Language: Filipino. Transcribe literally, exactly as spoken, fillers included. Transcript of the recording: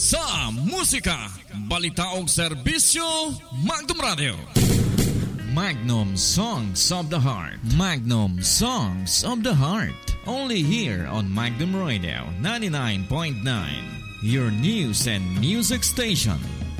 sa musika, balita o serbisyo, Magnum Radio. Magnum Songs of the Heart. Magnum Songs of the Heart. Only here on Magnum Radio ninety-nine point nine. Your news and music station.